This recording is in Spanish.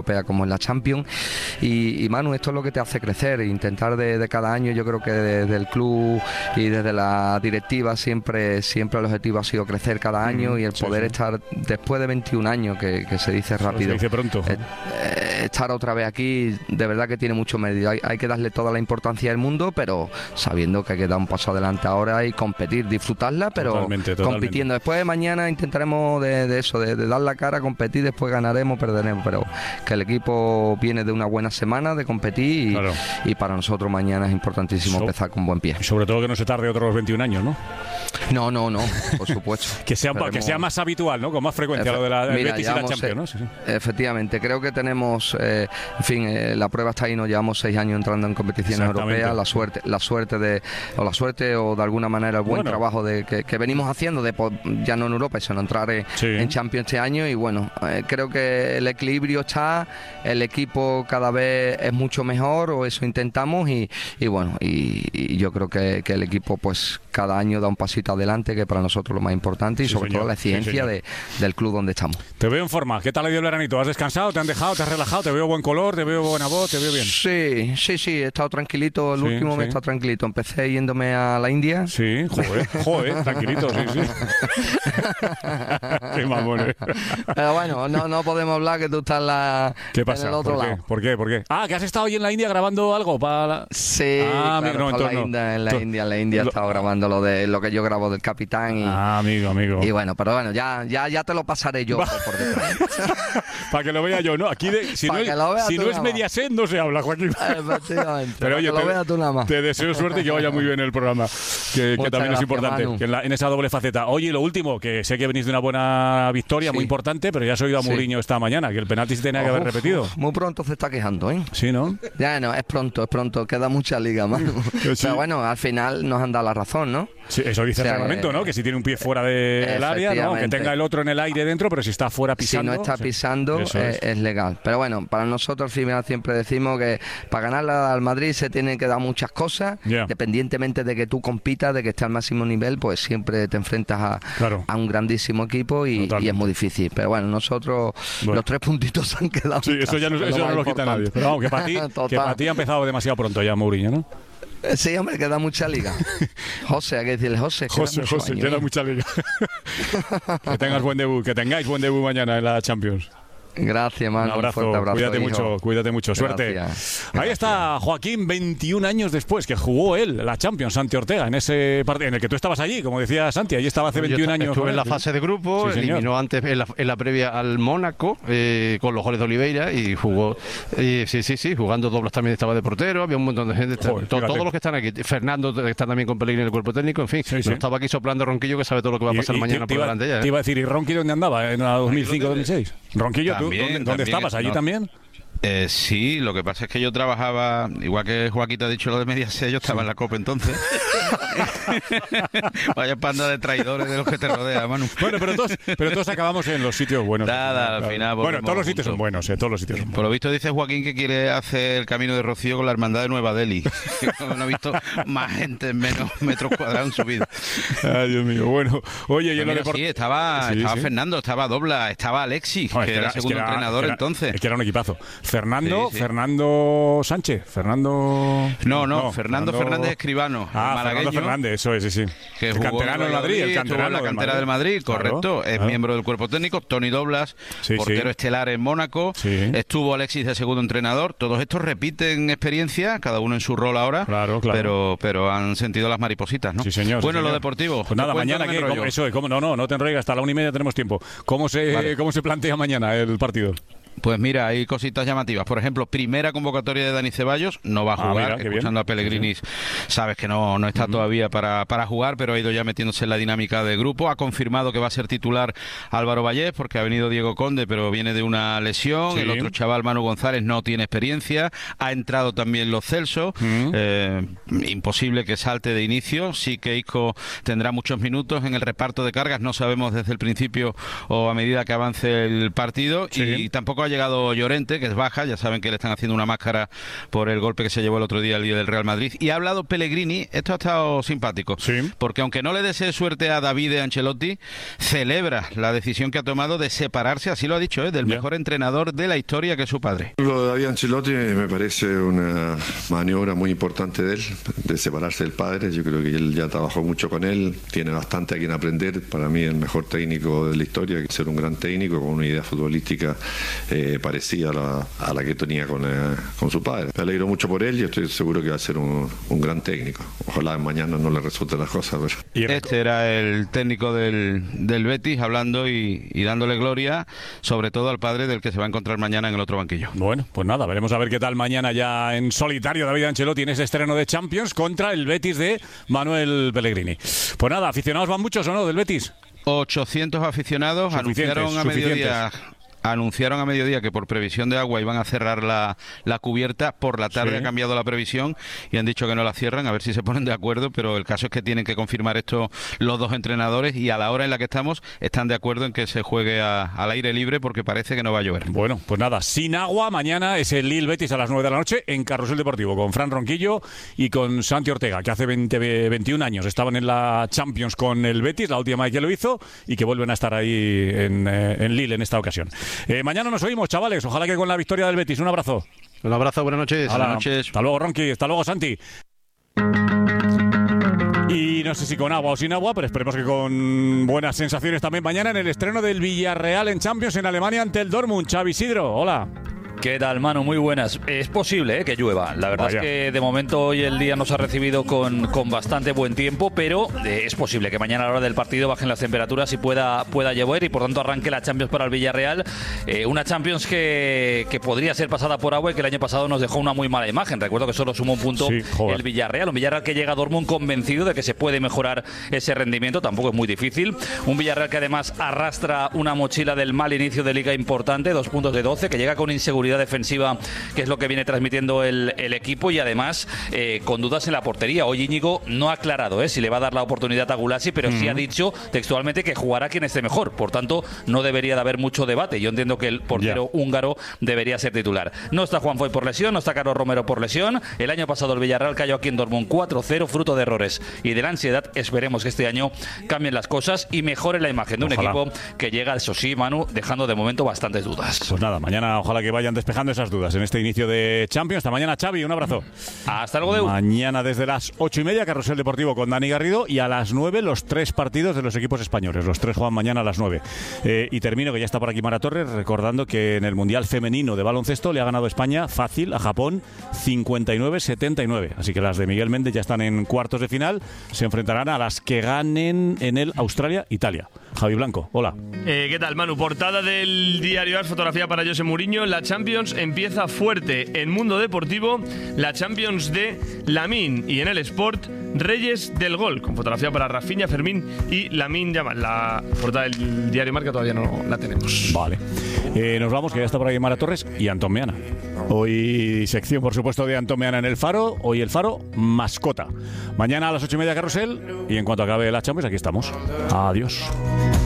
europea como en la Champions y Manu, esto es lo que te hace crecer, intentar de cada año. Yo creo que desde el club y desde la directiva siempre el objetivo ha sido crecer cada año y el poder estar después de 21 años, que se dice rápido, se dice pronto, estar otra vez aquí, de verdad que tiene mucho mérito. Hay que darle toda la importancia del mundo, pero sabiendo que hay que dar un paso adelante ahora y competir, disfrutarla, pero totalmente. Compitiendo. Después de mañana intentaremos de eso, de dar la cara, competir, después ganaremos, perderemos, pero que el equipo viene de una buena semana de competir y para nosotros mañana es importantísimo empezar con buen pie. Y sobre todo que no se tarde otros 21 años, ¿no? No, por supuesto. que sea más habitual, ¿no? Con más frecuencia lo de la Betis y la Champions, ¿no? Sí. Efectivamente, creo que tenemos, la prueba está ahí, nos llevamos 6 años entrando en competiciones europeas, la suerte o de alguna manera el buen trabajo que venimos haciendo, ya no en Europa, sino entrar en Champions este año, y bueno, creo que el equilibrio está, el equipo cada vez es mucho mejor, o eso intentamos, y bueno, y yo creo que el equipo pues cada año da un pasito adelante, que para nosotros lo más importante, y sobre todo la exigencia del club donde estamos. Te veo en forma. ¿Qué tal ha ido el veranito? ¿Has descansado? ¿Te han dejado? ¿Te has relajado? ¿Te veo buen color? ¿Te veo buena voz? ¿Te veo bien? Sí, he estado tranquilito. El último mes he estado tranquilito. Empecé yéndome a la India. Sí, joder, tranquilito, sí. Qué mamón. Pero bueno, no podemos hablar, que tú estás ¿Qué pasa? en el otro lado. ¿Por qué? Ah, que has estado ahí en la India grabando algo para... Sí, en la India he estado grabando lo que yo grabo del Capitán. Amigo. Y bueno, pero bueno, ya te lo pasaré yo por detrás. Para que lo vea yo, ¿no? Aquí, si no es Mediaset, no se habla, Joaquín. Efectivamente. Pero oye, lo veas tú nada más. Te deseo suerte y que vaya muy bien el programa, que también es importante, que en esa doble faceta. Oye, lo último, que sé que venís de una buena victoria, muy importante, pero ya has oído a Mourinho esta mañana, que el penalti se tenía que haber repetido. Muy pronto se está quejando, ¿eh? Sí, ¿no? Ya no, es pronto, queda mucha liga, mano. Pero bueno, al final nos han dado la razón, ¿no? Sí, eso dice el reglamento, ¿no? Que si tiene un pie fuera del área, ¿no? Que tenga el otro en el aire dentro, pero si está fuera pisando... Si no está pisando, es legal. Pero bueno, para nosotros al final siempre decimos que para ganar al Madrid se tienen que dar muchas cosas, independientemente de que tú compitas, de que estés al máximo nivel, pues siempre te enfrentas a un grandísimo equipo y es muy difícil. Pero bueno, nosotros los 3 puntitos han quedado. Sí, eso no lo quita nadie. Pero vamos, que para ti ha empezado demasiado pronto ya Mourinho, ¿no? Sí, hombre, queda mucha liga. José, hay que decirle José, queda mucha liga. Que tengáis buen debut mañana en la Champions. Gracias, mano. Un abrazo. Cuídate mucho. Suerte. Ahí está Joaquín, 21 años después, que jugó él la Champions, Santi Ortega, en ese partido en el que tú estabas allí, como decía Santi. Allí estaba hace 21 años. Estuve en la fase de grupo, eliminó antes en la previa al Mónaco, con los goles de Oliveira, y jugó. Jugando dobles también estaba de portero, había un montón de gente. Todos los que están aquí. Fernando, que está también con Pellegrini en el cuerpo técnico, en fin. No estaba aquí soplando Ronquillo, que sabe todo lo que va a pasar mañana por delante ya. Te iba a decir, ¿y Ronqui dónde andaba? ¿En la 2005-2006? Ronquillo, ¿dónde estabas? ¿Allí también? Sí, lo que pasa es que yo trabajaba, igual que Joaquín te ha dicho lo de Mediaset, yo estaba en la COPE entonces. Vaya panda de traidores de los que te rodean, Manu. Bueno, pero todos acabamos en los sitios buenos. Al final. Bueno, todos los sitios son buenos, todos los sitios son buenos. Por lo visto dice Joaquín que quiere hacer el Camino de Rocío con la Hermandad de Nueva Delhi. No he visto más gente en menos metros cuadrados en su vida. Ay, Dios mío. Bueno, oye, yo sí, estaba Fernando, estaba Dobla, estaba Alexis, que era segundo entrenador entonces. Es que era un equipazo. Fernando Sánchez. Fernando Fernández Escribano. Fernando Fernández, eso es, sí. Que el canterano del Madrid, el canterano en la cantera del Madrid, correcto. Es miembro del cuerpo técnico. Tony Doblas, portero estelar en Mónaco. Estuvo Alexis de segundo entrenador. Todos estos repiten experiencia, cada uno en su rol ahora. Claro. Pero han sentido las maripositas, ¿no? Sí, señor. Bueno, lo deportivo. Pues nada, mañana no te enrolles, hasta la 1:30 tenemos tiempo. ¿Cómo se plantea mañana el partido? Pues mira, hay cositas llamativas. Por ejemplo, primera convocatoria de Dani Ceballos, no va a jugar. Escuchando a Pellegrini, sabes que no está todavía para jugar, pero ha ido ya metiéndose en la dinámica de grupo. Ha confirmado que va a ser titular Álvaro Vallés, porque ha venido Diego Conde, pero viene de una lesión. El otro chaval, Manu González, no tiene experiencia. Ha entrado también Lo Celso. Imposible que salte de inicio. Sí que Isco tendrá muchos minutos en el reparto de cargas. No sabemos desde el principio o a medida que avance el partido. Y tampoco tampoco ha llegado Llorente, que es baja, ya saben que le están haciendo una máscara por el golpe que se llevó el otro día el líder del Real Madrid. Y ha hablado Pellegrini, esto ha estado simpático, porque aunque no le desee suerte a David Ancelotti, celebra la decisión que ha tomado de separarse, así lo ha dicho, del mejor entrenador de la historia, que es su padre. Lo de David Ancelotti me parece una maniobra muy importante de él, de separarse del padre. Yo creo que él ya trabajó mucho con él, tiene bastante a quien aprender. Para mí el mejor técnico de la historia, que ser un gran técnico con una idea futbolística parecida a la que tenía con su padre. Me alegro mucho por él y estoy seguro que va a ser un gran técnico. Ojalá mañana no le resulten las cosas. Pero... Este era el técnico del Betis hablando y dándole gloria, sobre todo al padre del que se va a encontrar mañana en el otro banquillo. Bueno, pues nada, veremos a ver qué tal mañana ya en solitario David Ancelotti en ese estreno de Champions contra el Betis de Manuel Pellegrini. Pues nada, ¿aficionados van muchos o no del Betis? 800 aficionados, anunciaron a mediodía que por previsión de agua iban a cerrar la cubierta. Por la tarde ha cambiado la previsión y han dicho que no la cierran, a ver si se ponen de acuerdo, pero el caso es que tienen que confirmar esto los dos entrenadores y a la hora en la que estamos están de acuerdo en que se juegue al aire libre porque parece que no va a llover. Bueno, pues nada, sin agua, mañana es el Lille Betis a las 9 de la noche en Carrusel Deportivo con Fran Ronquillo y con Santi Ortega, que hace 21 años estaban en la Champions con el Betis, la última vez que lo hizo, y que vuelven a estar ahí en Lille en esta ocasión. Mañana nos oímos, chavales. Ojalá que con la victoria del Betis. Un abrazo. Un abrazo, buenas noches. Buenas noches. Hasta luego, Ronqui. Hasta luego, Santi. Y no sé si con agua o sin agua, pero esperemos que con buenas sensaciones también mañana en el estreno del Villarreal en Champions en Alemania ante el Dortmund. Xavi Isidro, hola. ¿Qué tal, Manu? Muy buenas. Es posible que llueva. La verdad es que de momento hoy el día nos ha recibido con bastante buen tiempo, pero es posible que mañana a la hora del partido bajen las temperaturas y pueda llover y por tanto arranque la Champions para el Villarreal. Una Champions que podría ser pasada por agua y que el año pasado nos dejó una muy mala imagen. Recuerdo que solo sumó un punto el Villarreal. Un Villarreal que llega a Dortmund convencido de que se puede mejorar ese rendimiento. Tampoco es muy difícil. Un Villarreal que además arrastra una mochila del mal inicio de liga importante, 2 puntos de 12, que llega con inseguridad defensiva, que es lo que viene transmitiendo el equipo y además con dudas en la portería. Hoy Íñigo no ha aclarado si le va a dar la oportunidad a Gulasi, pero sí ha dicho textualmente que jugará quien esté mejor. Por tanto, no debería de haber mucho debate. Yo entiendo que el portero húngaro debería ser titular. No está Juan Foy por lesión, no está Carlos Romero por lesión. El año pasado el Villarreal cayó aquí en Dortmund 4-0, fruto de errores y de la ansiedad. Esperemos que este año cambien las cosas y mejore la imagen de un equipo que llega, eso sí, Manu, dejando de momento bastantes dudas. Pues nada, mañana ojalá que vayan despejando esas dudas en este inicio de Champions. Hasta mañana, Xavi, un abrazo. Hasta luego, Deu. Mañana desde las 8:30, Carrusel Deportivo con Dani Garrido, y a las 9 los 3 partidos de los equipos españoles. Los 3 juegan mañana a las 9. Y termino, que ya está por aquí Mara Torres, recordando que en el Mundial Femenino de Baloncesto le ha ganado España fácil a Japón 59-79. Así que las de Miguel Méndez ya están en cuartos de final. Se enfrentarán a las que ganen en el Australia-Italia. Javi Blanco, hola. ¿Qué tal, Manu? Portada del diario AS, fotografía para José Mourinho. La Champions empieza fuerte en Mundo Deportivo. La Champions de Lamine, y en el Sport, Reyes del Gol, con fotografía para Rafinha, Fermín y Lamine Yamal. La portada del diario Marca todavía no la tenemos. Vale. Nos vamos, que ya está por ahí Mara Torres y Antón Meana. Hoy sección, por supuesto, de Antón Meana en el Faro. Hoy el Faro, mascota. Mañana a las 8:30 Carrusel, y en cuanto acabe la Champions, aquí estamos. Adiós.